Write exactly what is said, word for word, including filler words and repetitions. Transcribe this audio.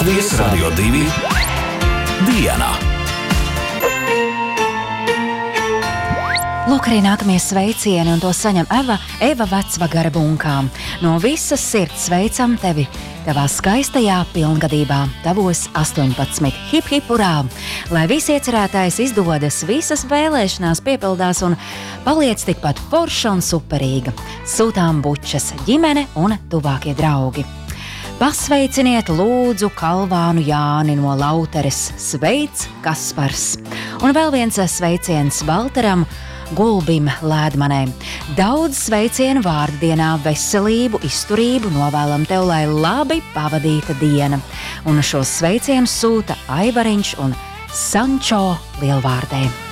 Latvijas Radio divi diena. Lūk, arī nākamie sveicieni, un to saņem Eva, Eva Vecvagara bunkām. No visas sirds sveicam tevi tavā skaistajā pilngadībā, tavos astoņpadsmit. Hip, hip, urā! Lai visi iecerētais izdodas, visas vēlēšanās piepildās un paliec tikpat forša un superīga. Sūtām bučas, ģimene un tuvākie draugi. Pasveiciniet lūdzu Kalvānu Jāni no Lauteres. Sveic, Kaspars! Un vēl viens sveiciens Valteram Gulbim Lēdmanē. Daudz sveicienu vārdienā, veselību, izturību novēlam tev, lai labi pavadīta diena. Un šos sveicienus sūta Aivariņš un Sančo Lielvārdē.